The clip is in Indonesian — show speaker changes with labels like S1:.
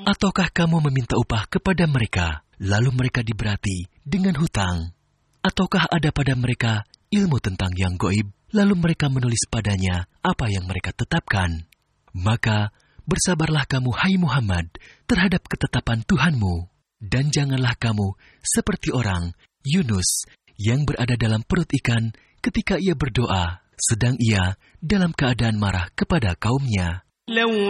S1: Ataukah kamu meminta upah kepada mereka, lalu mereka diberati dengan hutang? Ataukah ada pada mereka ilmu tentang yang gaib, lalu mereka menulis padanya apa yang mereka tetapkan? Maka bersabarlah kamu, hai Muhammad, terhadap ketetapan Tuhanmu. Dan janganlah kamu seperti orang Yunus yang berada dalam perut ikan ketika ia berdoa, sedang ia dalam keadaan marah kepada kaumnya.